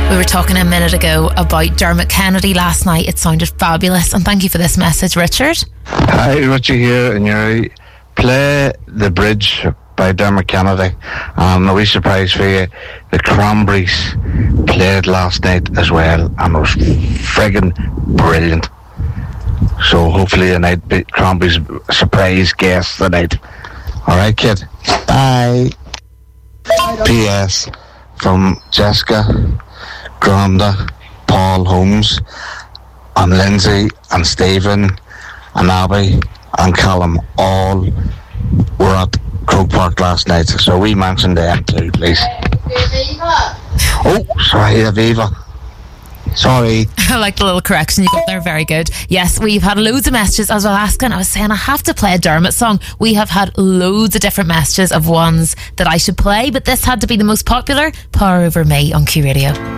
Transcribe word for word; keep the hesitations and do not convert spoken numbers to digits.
We were talking a minute ago about Dermot Kennedy last night. It sounded fabulous, and thank you for this message, Richard. Hi, Richard here, and you play The Bridge by Dermot Kennedy. Um, a wee surprise for you, the Cranberries played last night as well, and it was friggin' brilliant. So hopefully tonight, the Cranberries surprise guest tonight. Alright, kid. Bye. P S from Jessica, Granda, Paul Holmes, and Lindsay, and Stephen, and Abby, and Callum, all were at Croke Park last night. So we mentioned them too, please. Oh, sorry, Aviva. Sorry. I like the little correction you got there. Very good. Yes, we've had loads of messages. As I was asking, I was saying I have to play a Dermot song. We have had loads of different messages of ones that I should play, but this had to be the most popular. Power Over Me on Q Radio.